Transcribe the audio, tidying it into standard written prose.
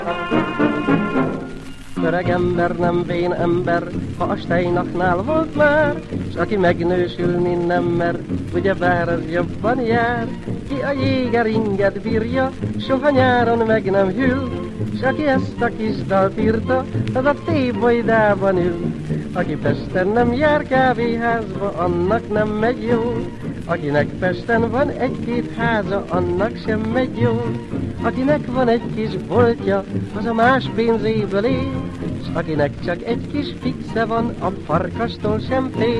Öreg ember nem vén ember, ha a Steinachnál volt már, s aki megnősülni nem mer, ugyebár az jobban jár. Ki a jéger inget bírja, soha nyáron meg nem hűl, s aki ezt a kis dalt írta, az a tébolydában ül. Aki Pesten nem jár kávéházba, annak nem megy jól. Akinek Pesten van egy-két háza, annak sem megy jól. Akinek van egy kis boltja, az a más pénzéből él, s akinek csak egy kis fixe van, a farkastól sem fél.